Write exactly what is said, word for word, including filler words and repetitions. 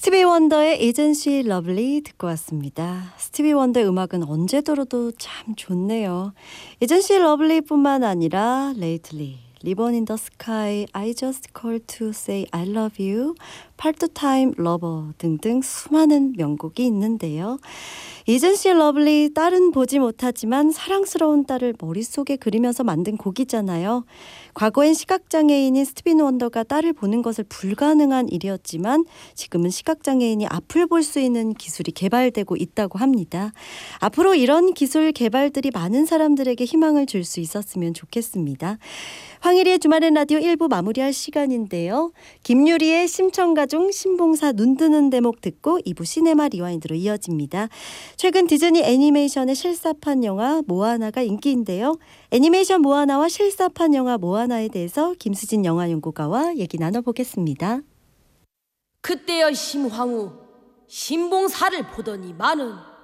스티비 원더의 Isn't She Lovely 듣고 왔습니다. 스티비 원더의 음악은 언제 들어도 참 좋네요. Isn't She Lovely 뿐만 아니라 Lately, Ribbon in the Sky, I Just Called to Say I Love You, Part-Time Lover 등등 수많은 명곡이 있는데요. Isn't She Lovely, 딸은 보지 못하지만 사랑스러운 딸을 머릿속에 그리면서 만든 곡이잖아요. 과거엔 시각장애인인 스티비 원더가 딸을 보는 것을 불가능한 일이었지만 지금은 시각장애인이 앞을 볼 수 있는 기술이 개발되고 있다고 합니다. 앞으로 이런 기술 개발들이 많은 사람들에게 희망을 줄 수 있었으면 좋겠습니다. 황일희의 주말엔 라디오 일 부 마무리할 시간인데요. 김유리의 심청가중 신봉사 눈뜨는 대목 듣고 이 부 시네마 리와인드로 이어집니다. 최근 디즈니 애니메이션의 실사판 영화 모아나가 인기인데요. 애니메이션 모아나와 실사판 영화 모아나에 대해서 김수진 영화연구가와 얘기 나눠보겠습니다. 그때의 심황후 신봉사를 보더니 마는